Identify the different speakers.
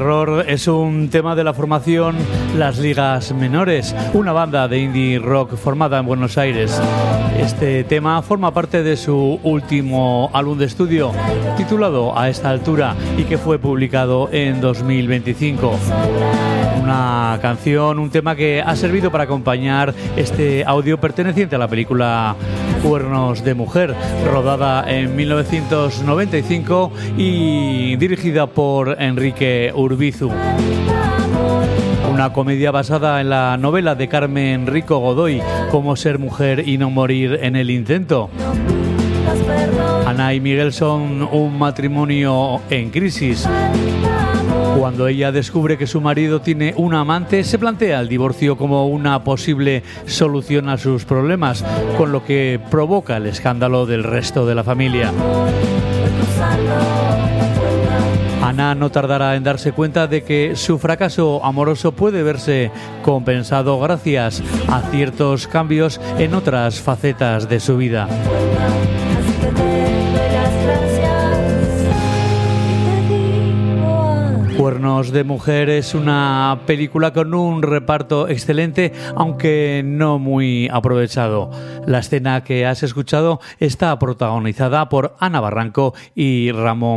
Speaker 1: Terror es un tema de la formación Las Ligas Menores, una banda de indie rock formada en Buenos Aires. Este tema forma parte de su último álbum de estudio, titulado A esta altura, y que fue publicado en 2025. Una canción, un tema que ha servido para acompañar este audio perteneciente a la película Cuernos de Mujer, rodada en 1995 y dirigida por Enrique Urbizu. Una comedia basada en la novela de Carmen Rico Godoy, Cómo ser mujer y no morir en el intento. Ana y Miguel son un matrimonio en crisis. Cuando ella descubre que su marido tiene una amante, se plantea el divorcio como una posible solución a sus problemas, con lo que provoca el escándalo del resto de la familia. Ana no tardará en darse cuenta de que su fracaso amoroso puede verse compensado gracias a ciertos cambios en otras facetas de su vida. Cuernos de Mujer es una película con un reparto excelente, aunque no muy aprovechado. La escena que has escuchado está protagonizada por Ana Barranco y Ramón